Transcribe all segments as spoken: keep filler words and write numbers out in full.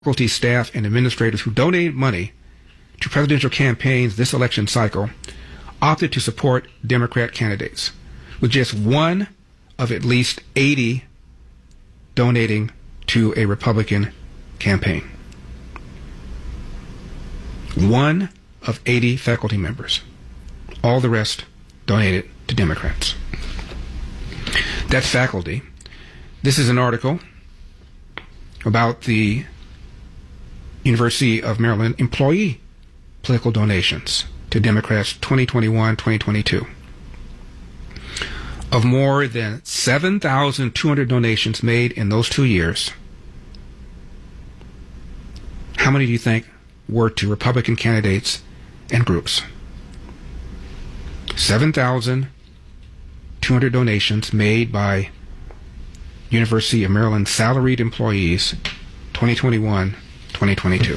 faculty, staff, and administrators who donated money to presidential campaigns this election cycle opted to support Democrat candidates, with just one of at least eighty donating to a Republican campaign. One of eighty faculty members. All the rest donated to Democrats. That's faculty. This is an article about the University of Maryland employee political donations to Democrats twenty twenty-one twenty twenty-two. Of more than seven thousand two hundred donations made in those two years, how many do you think were to Republican candidates and groups? seven thousand two hundred donations made by University of Maryland salaried employees twenty twenty-one twenty twenty-two.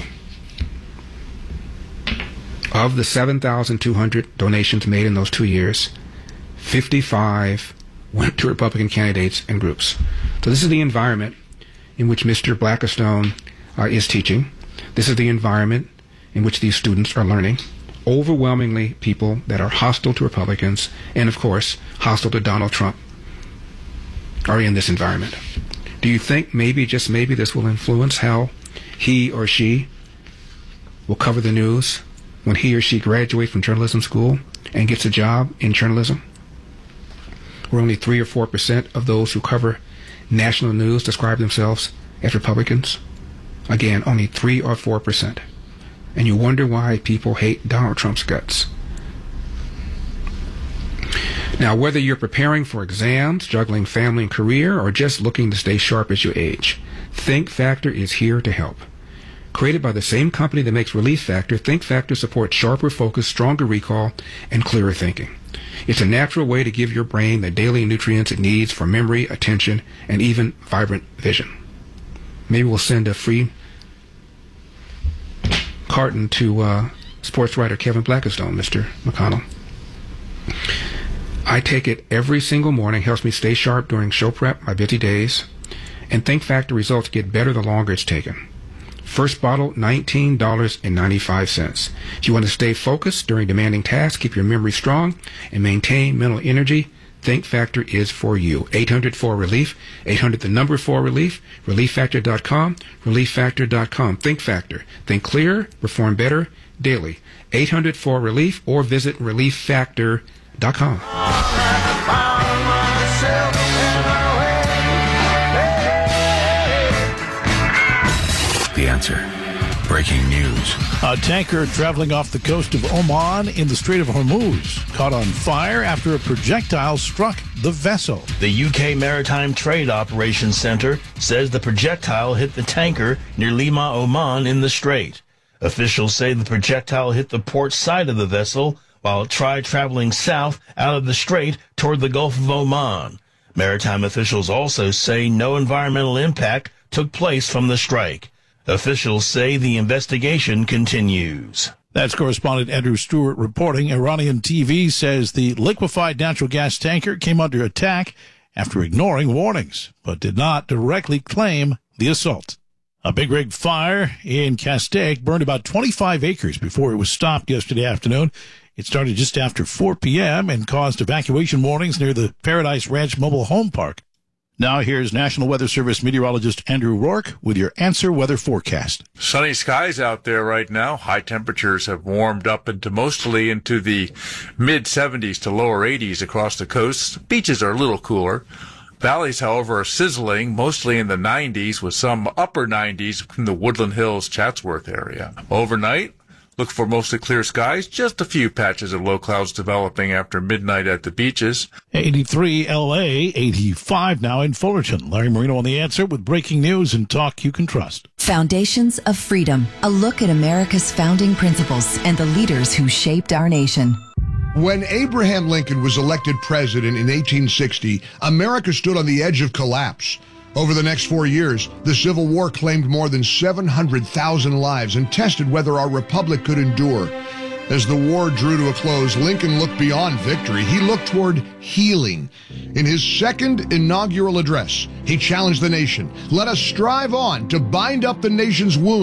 Of the seven thousand two hundred donations made in those two years, fifty-five went to Republican candidates and groups. So this is the environment in which Mister Blackistone uh, is teaching. This is the environment in which these students are learning. Overwhelmingly people that are hostile to Republicans and, of course, hostile to Donald Trump are in this environment. Do you think maybe, just maybe, this will influence how he or she will cover the news when he or she graduates from journalism school and gets a job in journalism? Where only three or four percent of those who cover national news describe themselves as Republicans. Again, only three or four percent. And you wonder why people hate Donald Trump's guts. Now, whether you're preparing for exams, juggling family and career, or just looking to stay sharp as you age, Think Factor is here to help. Created by the same company that makes Relief Factor, Think Factor supports sharper focus, stronger recall, and clearer thinking. It's a natural way to give your brain the daily nutrients it needs for memory, attention, and even vibrant vision. Maybe we'll send a free carton to uh, sports writer Kevin Blackistone, Mister McConnell. I take it every single morning, helps me stay sharp during show prep, my busy days, and Think Factor results get better the longer it's taken. First bottle, nineteen dollars and ninety-five cents. If you want to stay focused during demanding tasks, keep your memory strong, and maintain mental energy, Think Factor is for you. eight hundred four relief, eight hundred the number four relief, relief factor dot com, relief factor dot com. Think Factor. Think clearer, perform better, daily. eight hundred four relief or visit relief factor dot com. The Answer. Breaking news. A tanker traveling off the coast of Oman in the Strait of Hormuz caught on fire after a projectile struck the vessel. The U K Maritime Trade Operations Center says the projectile hit the tanker near Lima, Oman in the strait. Officials say the projectile hit the port side of the vessel while it tried traveling south out of the strait toward the Gulf of Oman. Maritime officials also say no environmental impact took place from the strike. Officials say the investigation continues. That's correspondent Andrew Stewart reporting. Iranian T V says the liquefied natural gas tanker came under attack after ignoring warnings, but did not directly claim the assault. A big rig fire in Castaic burned about twenty-five acres before it was stopped yesterday afternoon. It started just after four p.m. and caused evacuation warnings near the Paradise Ranch Mobile Home Park. Now here's National Weather Service meteorologist Andrew Rourke with your Answer Weather forecast. Sunny skies out there right now. High temperatures have warmed up into mostly into the mid seventies to lower eighties across the coast. Beaches are a little cooler. Valleys, however, are sizzling, mostly in the nineties with some upper nineties in the Woodland Hills, Chatsworth area. Overnight, look for mostly clear skies, just a few patches of low clouds developing after midnight at the beaches. eighty-three L A, eighty-five now in Fullerton. Larry Marino on The Answer with breaking news and talk you can trust. Foundations of Freedom, a look at America's founding principles and the leaders who shaped our nation. When Abraham Lincoln was elected president in eighteen sixty, America stood on the edge of collapse. Over the next four years, the Civil War claimed more than seven hundred thousand lives and tested whether our republic could endure. As the war drew to a close, Lincoln looked beyond victory. He looked toward healing. In his second inaugural address, he challenged the nation. Let us strive on to bind up the nation's wounds.